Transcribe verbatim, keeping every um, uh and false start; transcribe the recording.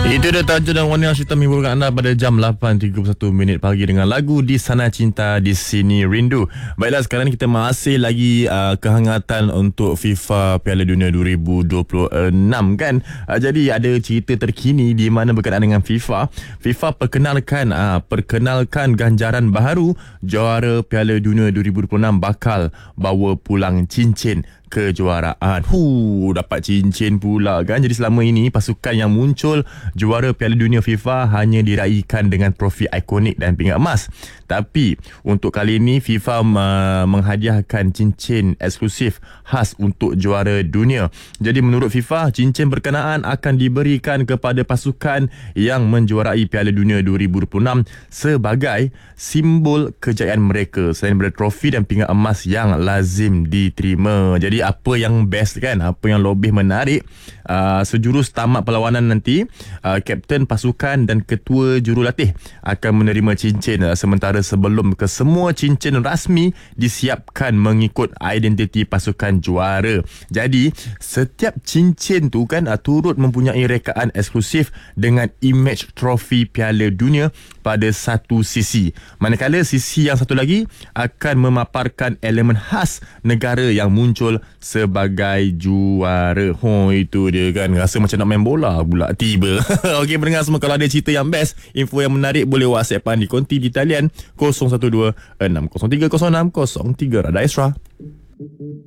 Itu dia tajuk dan warna yang cerita menghiburkan anda pada jam lapan tiga puluh satu minit pagi dengan lagu Di Sana Cinta Di Sini Rindu. Baiklah, sekarang ni kita masih lagi uh, kehangatan untuk FIFA Piala Dunia dua ribu dua puluh enam kan. Uh, jadi ada cerita terkini di mana berkaitan dengan FIFA. FIFA perkenalkan uh, perkenalkan ganjaran baharu, juara Piala Dunia dua ribu dua puluh enam bakal bawa pulang cincin kejuaraan. Hu, dapat cincin pula kan. Jadi selama ini pasukan yang muncul juara Piala Dunia FIFA hanya diraikan dengan trofi ikonik dan pingat emas. Tapi untuk kali ini FIFA uh, menghadiahkan cincin eksklusif khas untuk juara dunia. Jadi menurut FIFA, cincin berkenaan akan diberikan kepada pasukan yang menjuarai Piala Dunia dua ribu dua puluh enam sebagai simbol kejayaan mereka selain daripada trofi dan pingat emas yang lazim diterima. Jadi apa yang best kan, apa yang lebih menarik, uh, sejurus tamat perlawanan nanti, uh, kapten pasukan dan ketua jurulatih akan menerima cincin, uh, sementara sebelum kesemua cincin rasmi disiapkan mengikut identiti pasukan juara. Jadi setiap cincin tu kan uh, turut mempunyai rekaan eksklusif dengan imej trofi Piala Dunia pada satu sisi, manakala sisi yang satu lagi akan memaparkan elemen khas negara yang muncul sebagai juara. Oh, itu dia kan, rasa macam nak main bola pula tiba. Okey pendengar semua, kalau ada cerita yang best, info yang menarik, boleh WhatsApp di konti di talian kosong satu dua enam kosong tiga kosong enam kosong tiga. Radar Extra.